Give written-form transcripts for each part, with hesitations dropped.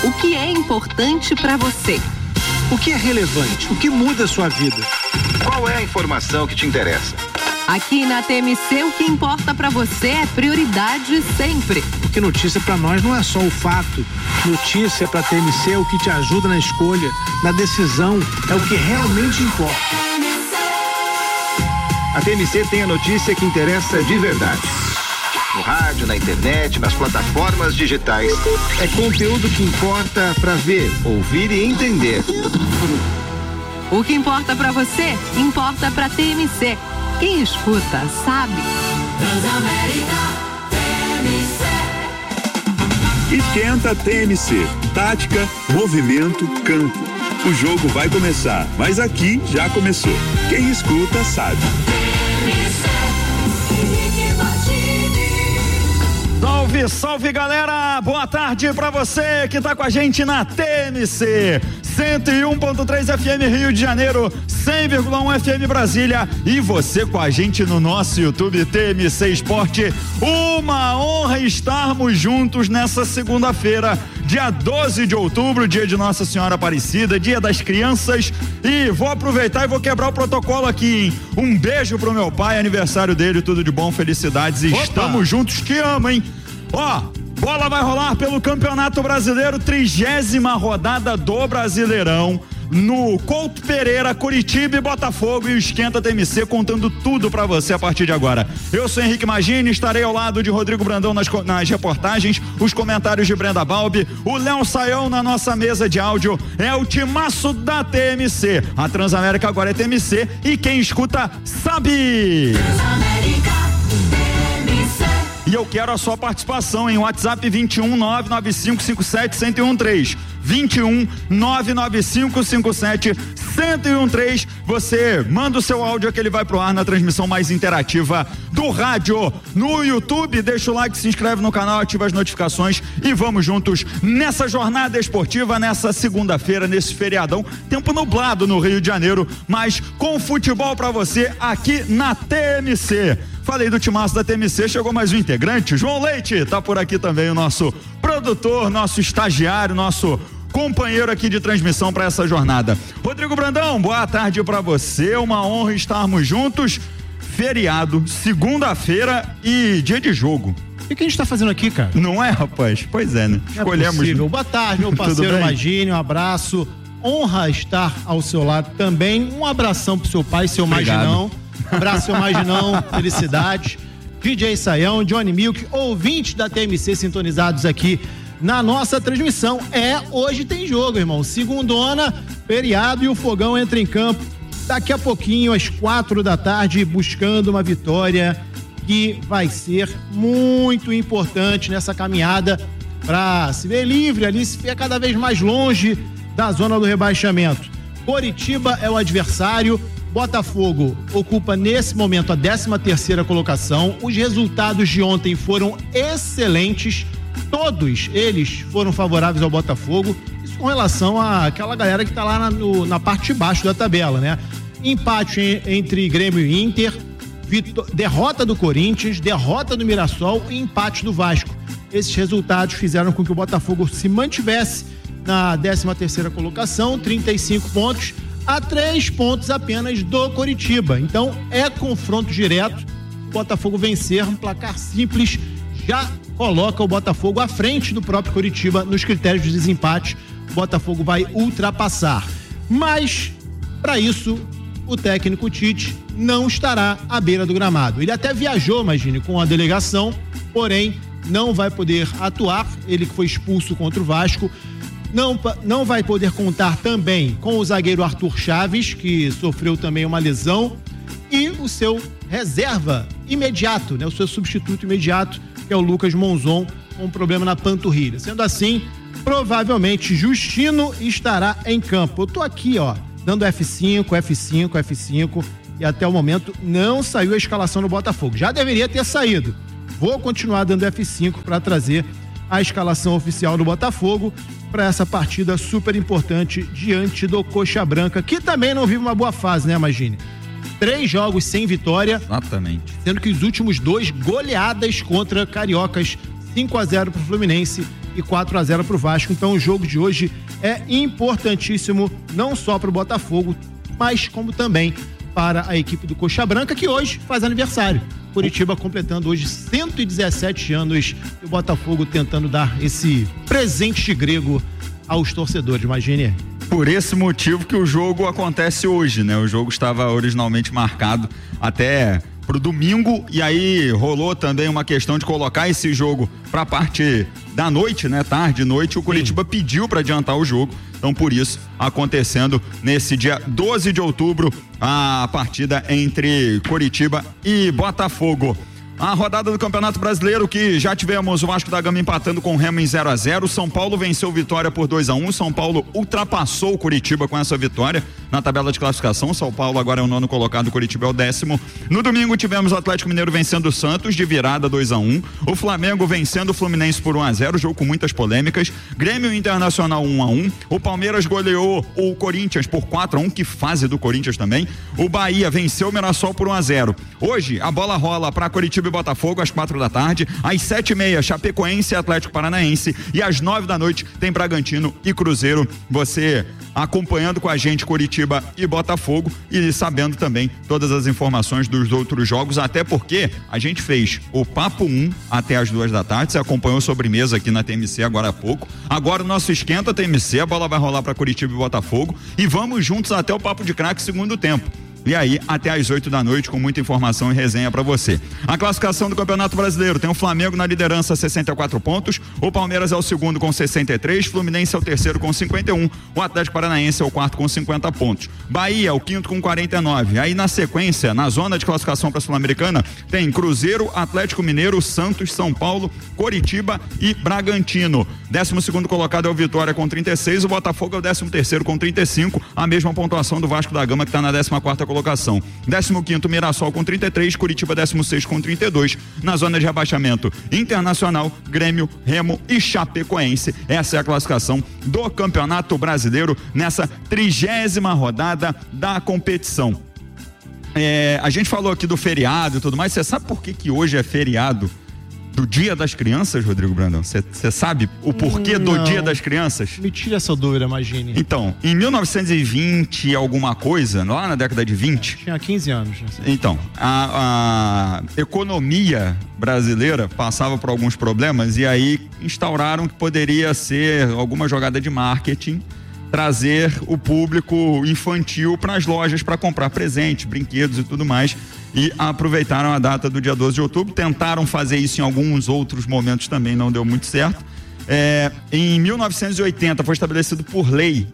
O que é importante para você? O que é relevante? O que muda a sua vida? Qual é a informação que te interessa? Aqui na TMC, o que importa para você é prioridade sempre. Porque notícia para nós não é só o fato. Notícia para TMC é o que te ajuda na escolha, na decisão, é o que realmente importa. A TMC tem a notícia que interessa de verdade. No rádio, na internet, nas plataformas digitais. É conteúdo que importa para ver, ouvir e entender. O que importa para você, importa para TMC. Quem escuta, sabe. Transamérica TMC. Esquenta TMC. Tática, movimento, campo. O jogo vai começar, mas aqui já começou. Quem escuta, sabe. Salve, salve galera! Boa tarde pra você que tá com a gente na TMC 101.3 FM Rio de Janeiro, 100,1 FM Brasília e você com a gente no nosso YouTube TMC Esporte. Uma honra estarmos juntos nessa segunda-feira, dia 12 de outubro, dia de Nossa Senhora Aparecida, dia das crianças, e vou aproveitar e vou quebrar o protocolo aqui, hein? Um beijo pro meu pai, aniversário dele, tudo de bom, felicidades e estamos juntos, te amo, hein? Ó, bola vai rolar pelo Campeonato Brasileiro, 30ª rodada do Brasileirão, no Couto Pereira, Curitiba e Botafogo, e o Esquenta TMC contando tudo pra você a partir de agora. Eu sou Henrique Magini, estarei ao lado de Rodrigo Brandão nas reportagens, os comentários de Brenda Balbi, o Léo Saião na nossa mesa de áudio. É o timaço da TMC. A Transamérica agora é TMC e quem escuta sabe. E eu quero a sua participação em WhatsApp 21 99557 1013. 21 99557 1013. Você manda o seu áudio que ele vai pro ar na transmissão mais interativa do rádio. No YouTube, deixa o like, se inscreve no canal, ativa as notificações e vamos juntos nessa jornada esportiva, nessa segunda-feira, nesse feriadão. Tempo nublado no Rio de Janeiro, mas com futebol pra você aqui na TMC. Falei do timaço da TMC, chegou mais um integrante, João Leite, tá por aqui também, o nosso produtor, nosso estagiário, nosso companheiro aqui de transmissão para essa jornada. Rodrigo Brandão, boa tarde para você, uma honra estarmos juntos. Feriado, segunda-feira e dia de jogo. O que a gente tá fazendo aqui, cara? Não é, rapaz? Pois é, né? Escolhemos. Né? Boa tarde, meu parceiro Magini, um abraço. Honra estar ao seu lado também. Um abração pro seu pai, seu Maginão. Abraço, seu Maginão, felicidade. DJ Saião, Johnny Milk, ouvintes da TMC sintonizados aqui na nossa transmissão. Hoje tem jogo, irmão. Segundona, feriado e o Fogão entra em campo daqui a pouquinho, às 4 da tarde, buscando uma vitória que vai ser muito importante nessa caminhada para se ver livre ali, se ver cada vez mais longe da zona do rebaixamento. Coritiba é o adversário. Botafogo ocupa nesse momento a 13ª colocação. Os resultados de ontem foram excelentes. Todos eles foram favoráveis ao Botafogo. Isso com relação àquela galera que tá lá na parte de baixo da tabela, né? Empate entre Grêmio e Inter, derrota do Corinthians, derrota do Mirassol e empate do Vasco. Esses resultados fizeram com que o Botafogo se mantivesse na 13ª colocação, 35 pontos, a 3 pontos apenas do Coritiba. Então é confronto direto. O Botafogo vencer, um placar simples já coloca o Botafogo à frente do próprio Coritiba nos critérios de desempate. O Botafogo vai ultrapassar. Mas para isso o técnico Tite não estará à beira do gramado. Ele até viajou, imagine, com a delegação, porém não vai poder atuar. Ele que foi expulso contra o Vasco. Não vai poder contar também com o zagueiro Arthur Chaves, que sofreu também uma lesão, e o seu reserva imediato, né? O seu substituto imediato, que é o Lucas Monzon, com um problema na panturrilha. Sendo assim, provavelmente Justino estará em campo. Eu tô aqui, ó, dando F5, e até o momento não saiu a escalação do Botafogo. Já deveria ter saído. Vou continuar dando F5 para trazer a escalação oficial do Botafogo para essa partida super importante diante do Coxa Branca, que também não vive uma boa fase, né, Magini? 3 jogos sem vitória. Exatamente. Sendo que os últimos 2 goleadas contra cariocas, 5-0 pro Fluminense e 4-0 para o Vasco. Então o jogo de hoje é importantíssimo, não só para o Botafogo, mas como também para a equipe do Coxa Branca, que hoje faz aniversário. Curitiba completando hoje 117 anos e o Botafogo tentando dar esse presente grego aos torcedores, imagine. Por esse motivo que o jogo acontece hoje, né? O jogo estava originalmente marcado até pro domingo, e aí rolou também uma questão de colocar esse jogo pra parte da noite, né? Tarde, noite, o Curitiba pediu para adiantar o jogo, então por isso acontecendo nesse dia 12 de outubro a partida entre Curitiba e Botafogo. A rodada do Campeonato Brasileiro, que já tivemos o Vasco da Gama empatando com o Remo em 0-0. São Paulo venceu Vitória por 2-1. São Paulo ultrapassou o Curitiba com essa vitória na tabela de classificação. São Paulo agora é o 9º colocado, o Curitiba é o 10º. No domingo tivemos o Atlético Mineiro vencendo o Santos de virada 2-1. O Flamengo vencendo o Fluminense por 1-0, jogo com muitas polêmicas. Grêmio Internacional 1-1. O Palmeiras goleou o Corinthians por 4-1, que fase do Corinthians também. O Bahia venceu o Mirassol por 1-0. Hoje a bola rola para Curitiba e Botafogo às 4 da tarde, às 7h30 Chapecoense e Atlético Paranaense, e às 9 da noite tem Bragantino e Cruzeiro. Você acompanhando com a gente Curitiba e Botafogo e sabendo também todas as informações dos outros jogos, até porque a gente fez o Papo 1 até às 2 da tarde, você acompanhou sobremesa aqui na TMC agora há pouco. Agora o nosso esquenta TMC, a bola vai rolar para Curitiba e Botafogo e vamos juntos até o Papo de Craque segundo tempo. E aí, até às 8 da noite, com muita informação e resenha pra você. A classificação do Campeonato Brasileiro tem o Flamengo na liderança, 64 pontos. O Palmeiras é o 2º com 63. Fluminense é o 3º com 51. O Atlético Paranaense é o 4º com 50 pontos. Bahia é o 5º com 49. Aí, na sequência, na zona de classificação pra Sul-Americana, tem Cruzeiro, Atlético Mineiro, Santos, São Paulo, Coritiba e Bragantino. 12º colocado é o Vitória com 36. O Botafogo é o 13º com 35. A mesma pontuação do Vasco da Gama, que tá na 14ª colocação. 15º Mirassol com 33, Curitiba 16º com 32. Na zona de rebaixamento, Internacional, Grêmio, Remo e Chapecoense. Essa é a classificação do Campeonato Brasileiro nessa 30ª rodada da competição. A gente falou aqui do feriado e tudo mais. Você sabe por que hoje é feriado do Dia das Crianças, Rodrigo Brandão? Você sabe o porquê do Dia das Crianças? Me tira essa dúvida, imagine. Então, em 1920 alguma coisa, lá na década de 20... tinha 15 anos. Né? Então, a economia brasileira passava por alguns problemas e aí instauraram que poderia ser alguma jogada de marketing, trazer o público infantil para as lojas para comprar presentes, brinquedos e tudo mais, e aproveitaram a data do dia 12 de outubro, tentaram fazer isso em alguns outros momentos também, não deu muito certo. Em 1980 foi estabelecido por lei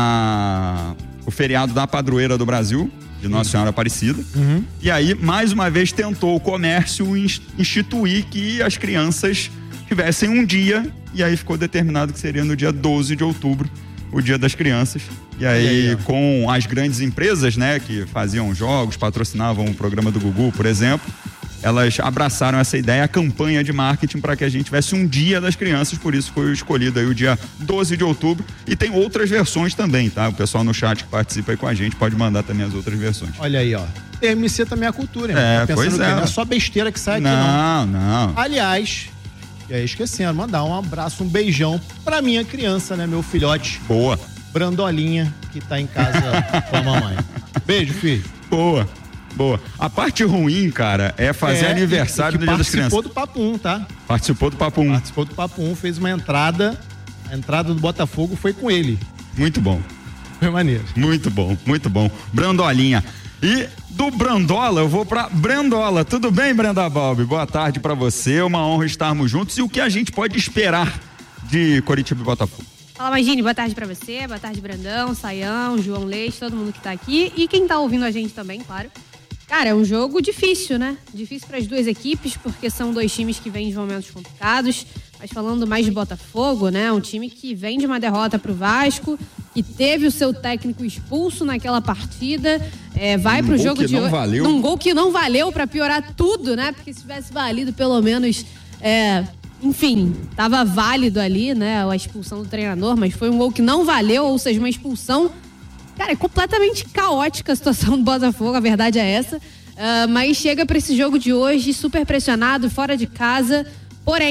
o feriado da padroeira do Brasil, de Nossa Senhora Aparecida, e aí mais uma vez tentou o comércio instituir que as crianças tivessem um dia, e aí ficou determinado que seria no dia 12 de outubro, o Dia das Crianças. E aí, com as grandes empresas, né, que faziam jogos, patrocinavam o programa do Gugu, por exemplo, elas abraçaram essa ideia, a campanha de marketing para que a gente tivesse um Dia das Crianças, por isso foi escolhido aí o dia 12 de outubro, e tem outras versões também, tá? O pessoal no chat que participa aí com a gente pode mandar também as outras versões. Olha aí, ó. TMC também é a cultura, hein? Pois é. Não é só besteira que sai aqui, não. Aliás, e aí esquecendo, mandar um abraço, um beijão pra minha criança, né? Meu filhote. Boa. Brandolinha, que tá em casa com a mamãe. Beijo, filho. Boa. A parte ruim, cara, é fazer aniversário do Dia das Crianças. Participou do Papo 1, tá? Participou do Papo 1. Participou do Papo 1, fez uma entrada. A entrada do Botafogo foi com ele. Muito bom. Foi maneiro. Muito bom. Brandolinha. E do Brandola, eu vou pra Brandola. Tudo bem, Brenda Balbi? Boa tarde pra você, uma honra estarmos juntos. E o que a gente pode esperar de Coritiba e Botafogo? Fala, Magine, boa tarde pra você, boa tarde, Brandão, Saião, João Leite, todo mundo que tá aqui e quem tá ouvindo a gente também, claro. Cara, é um jogo difícil, né? Difícil para as duas equipes, porque são dois times que vêm de momentos complicados. Mas falando mais de Botafogo, né? Um time que vem de uma derrota pro Vasco, que teve o seu técnico expulso naquela partida. Vai pro jogo de hoje. Um gol que não valeu para piorar tudo, né? Porque se tivesse valido, pelo menos. Enfim, tava válido ali, né? A expulsão do treinador, mas foi um gol que não valeu, ou seja, uma expulsão. Cara, é completamente caótica a situação do Botafogo, a verdade é essa. Mas chega para esse jogo de hoje super pressionado, fora de casa. Porém,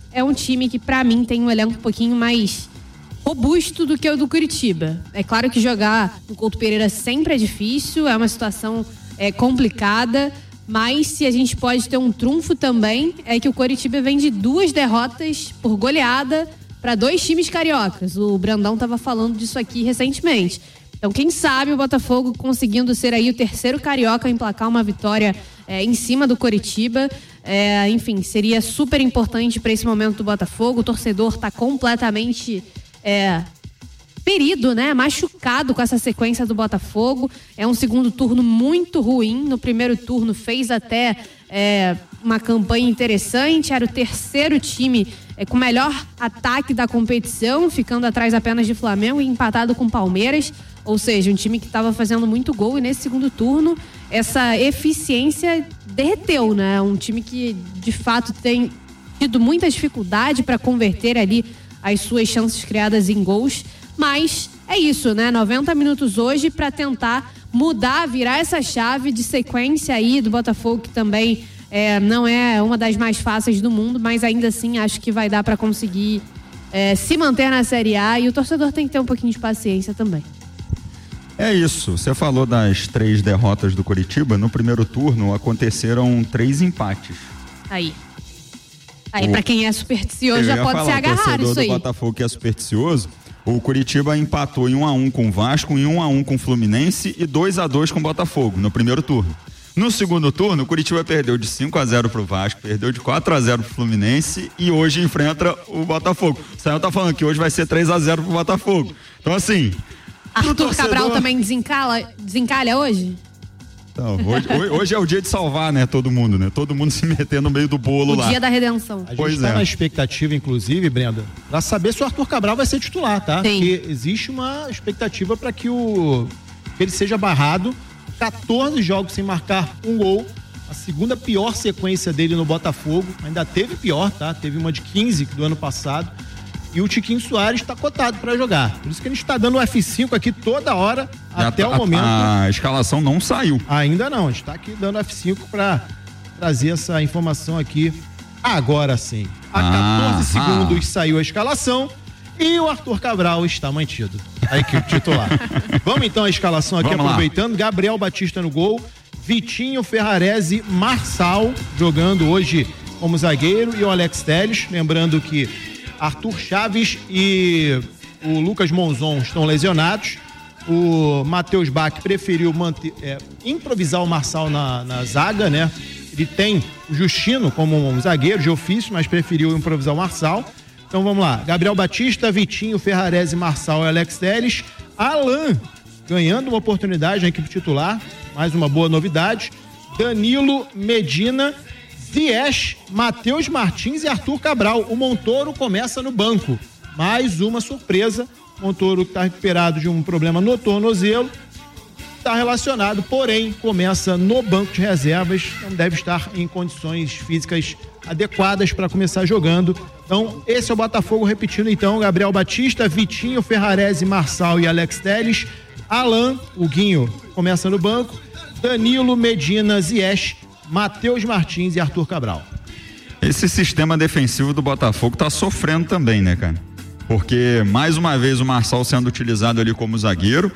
é um time que, pra mim, tem um elenco um pouquinho mais robusto do que o do Curitiba. É claro que jogar no Couto Pereira sempre é difícil, é uma situação complicada, mas se a gente pode ter um trunfo também, é que o Coritiba vem de 2 derrotas por goleada para 2 times cariocas. O Brandão estava falando disso aqui recentemente. Então, quem sabe o Botafogo conseguindo ser aí o 3º carioca a emplacar uma vitória em cima do Coritiba. Enfim, seria super importante para esse momento do Botafogo. O torcedor está completamente ferido, né? Machucado com essa sequência do Botafogo. É um segundo turno muito ruim. No primeiro turno fez até uma campanha interessante. Era o 3º time com o melhor ataque da competição, ficando atrás apenas de Flamengo e empatado com Palmeiras. Ou seja, um time que estava fazendo muito gol, e nesse segundo turno essa eficiência derreteu, né? Um time que de fato tem tido muita dificuldade para converter ali as suas chances criadas em gols. Mas é isso, né? 90 minutos hoje para tentar mudar, virar essa chave de sequência aí do Botafogo, que também não é uma das mais fáceis do mundo, mas ainda assim acho que vai dar para conseguir se manter na Série A, e o torcedor tem que ter um pouquinho de paciência também. É isso, você falou das 3 derrotas do Coritiba. No primeiro turno aconteceram 3 empates. Aí pra quem é supersticioso já pode se agarrar isso aí. O torcedor do Botafogo que é supersticioso, o Coritiba empatou em 1-1 com o Vasco, em 1-1 com o Fluminense e 2-2 com o Botafogo no primeiro turno. No segundo turno, o Coritiba perdeu de 5-0 pro Vasco, perdeu de 4-0 pro Fluminense e hoje enfrenta o Botafogo. O Sayão tá falando que hoje vai ser 3-0 pro Botafogo. Então, assim... Arthur Cabral também desencalha hoje? Não, hoje é o dia de salvar, né, todo mundo, né? Todo mundo se meter no meio do bolo lá. O dia da redenção. A gente está na expectativa, inclusive, Brenda, para saber se o Arthur Cabral vai ser titular, tá? Sim. Porque existe uma expectativa para que ele seja barrado. 14 jogos sem marcar um gol. A segunda pior sequência dele no Botafogo. Ainda teve pior, tá? Teve uma de 15 do ano passado. E o Tiquinho Soares está cotado para jogar. Por isso que a gente está dando o F5 aqui toda hora, até o momento. A escalação não saiu. Ainda não, a gente está aqui dando F5 para trazer essa informação aqui. Agora sim. A 14 segundos saiu a escalação e o Arthur Cabral está mantido. A equipe titular. Vamos então à escalação aqui, aproveitando. Gabriel Batista no gol, Vitinho, Ferrarese, Marçal jogando hoje como zagueiro e o Alex Telles. Lembrando que Arthur Chaves e o Lucas Monzon estão lesionados. O Matheus Bach preferiu improvisar o Marçal na zaga, né? Ele tem o Justino como um zagueiro de ofício, mas preferiu improvisar o Marçal. Então vamos lá. Gabriel Batista, Vitinho, Ferrarese, Marçal e Alex Telles. Alan ganhando uma oportunidade na equipe titular. Mais uma boa novidade. Danilo, Medina, Ziyech, Matheus Martins e Arthur Cabral. O Montoro começa no banco. Mais uma surpresa. Montoro que está recuperado de um problema no tornozelo. Está relacionado, porém, começa no banco de reservas. Não deve estar em condições físicas adequadas para começar jogando. Então, esse é o Botafogo, repetindo então: Gabriel Batista, Vitinho, Ferrarese, Marçal e Alex Telles. Alan, o Guinho, começa no banco. Danilo, Medina, Ziyech, Matheus Martins e Arthur Cabral. Esse sistema defensivo do Botafogo tá sofrendo também, né, cara? Porque, mais uma vez, o Marçal sendo utilizado ali como zagueiro,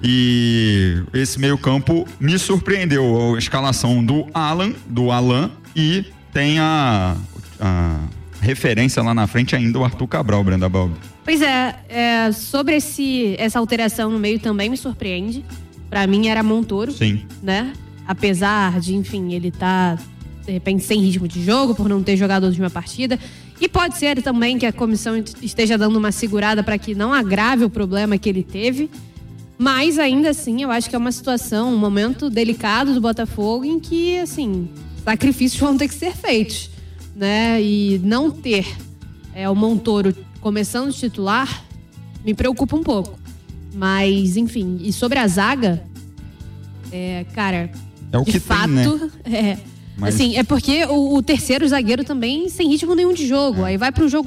e esse meio-campo me surpreendeu. A escalação do Alan e tem a referência lá na frente ainda, o Arthur Cabral, Brenda Balbi. Pois sobre essa alteração no meio também me surpreende. Pra mim era Montoro. Sim. Né? Apesar de, enfim, ele tá, de repente, sem ritmo de jogo, por não ter jogado a última partida. E pode ser também que a comissão esteja dando uma segurada para que não agrave o problema que ele teve. Mas, ainda assim, eu acho que é uma situação, um momento delicado do Botafogo em que, assim, sacrifícios vão ter que ser feitos, né? E não ter o Montoro começando de titular me preocupa um pouco. Mas, enfim, e sobre a zaga, cara... É o que de fato, tem, né? Mas... assim, é porque o terceiro zagueiro também sem ritmo nenhum de jogo. Aí vai para um jogo